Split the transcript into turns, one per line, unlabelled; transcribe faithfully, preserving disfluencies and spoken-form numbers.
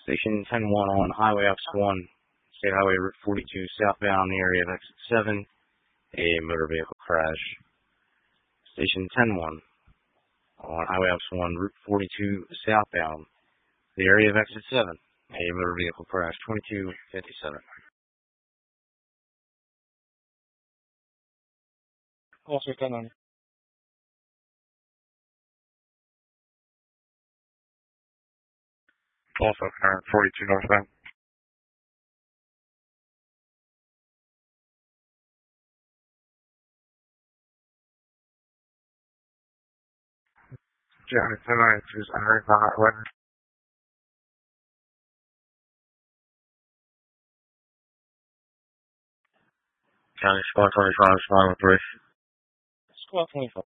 Station ten one on Highway Officer one, State Highway Route forty-two southbound, the area of exit seven, a motor vehicle crash. Station ten one on Highway Officer one, Route forty-two southbound, the area of exit seven, a motor vehicle crash, twenty-two fifty-seven.
Also ten on.
Also current forty-two northbound. Johnny ten nine two is entering the highway. County Squad twenty-five, Smile three.
Squad twenty-five.